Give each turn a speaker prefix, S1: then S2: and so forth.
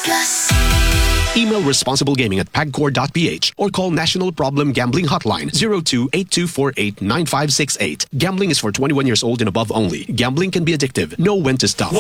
S1: Plus.
S2: Email responsiblegaming@pagcor.ph or call National Problem Gambling Hotline 02-8248-9568. Gambling is for 21 years old and above only. Gambling can be addictive. Know when to stop.